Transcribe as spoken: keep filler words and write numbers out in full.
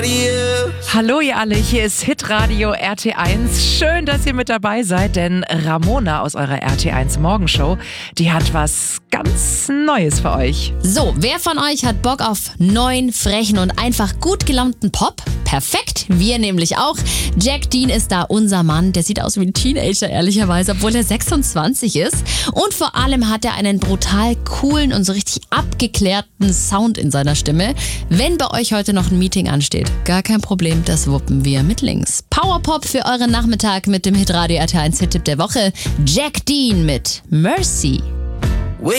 Hallo ihr alle, hier ist Hitradio R T eins. Schön, dass ihr mit dabei seid, denn Ramona aus eurer R T eins Morgenshow, die hat was ganz Neues für euch. So, wer von euch hat Bock auf neuen, frechen und einfach gut gelaunten Pop? Perfekt, wir nämlich auch. Jack Dean ist da unser Mann. Der sieht aus wie ein Teenager, ehrlicherweise, obwohl er sechsundzwanzig ist. Und vor allem hat er einen brutal coolen und so richtig abgeklärten Sound in seiner Stimme. Wenn bei euch heute noch ein Meeting ansteht, gar kein Problem, das wuppen wir mit links. Powerpop für euren Nachmittag mit dem Hitradio R T eins Hit-Tipp der Woche. Jack Dean mit Mercy.